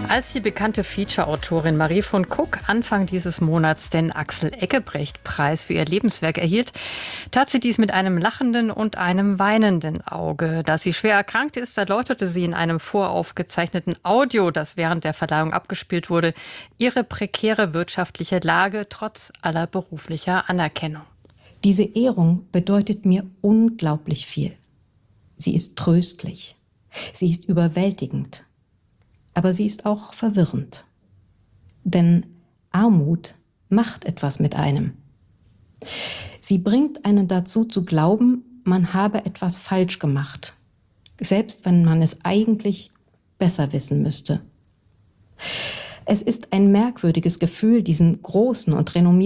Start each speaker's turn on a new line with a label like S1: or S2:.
S1: Als die bekannte Feature-Autorin Marie von Koch Anfang dieses Monats den Axel-Eggebrecht-Preis für ihr Lebenswerk erhielt, tat sie dies mit einem lachenden und einem weinenden Auge. Da sie schwer erkrankt ist, erläuterte sie in einem voraufgezeichneten Audio, das während der Verleihung abgespielt wurde, ihre prekäre wirtschaftliche Lage trotz aller beruflicher Anerkennung.
S2: Diese Ehrung bedeutet mir unglaublich viel. Sie ist tröstlich. Sie ist überwältigend. Aber sie ist auch verwirrend. Denn Armut macht etwas mit einem. Sie bringt einen dazu zu glauben, man habe etwas falsch gemacht. Selbst wenn man es eigentlich besser wissen müsste. Es ist ein merkwürdiges Gefühl, diesen großen und renommierten